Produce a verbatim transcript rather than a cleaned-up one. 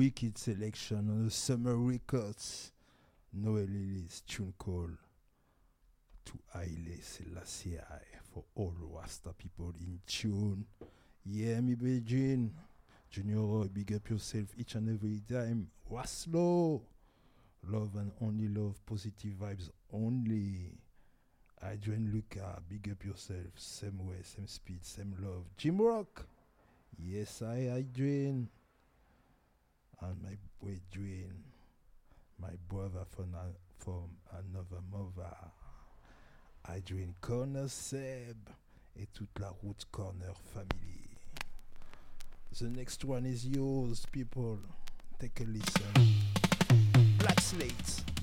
wicked selection on the Summer Records. Noel Ellis tune called To Haile Selassie for all Rasta people in tune. Yeah, me Beijing. Junior Roy, big up yourself each and every time. Waslo. Love and only love, positive vibes only. Adrian Luca, big up yourself. Same way, same speed, same love. Jim Rock. Yes, I, Adrian. And my boy Dwayne. My brother from, uh, from another mother. Adrian Corner Seb. Et toute la route Corner family. The next one is yours, people. Take a listen. Black Slate.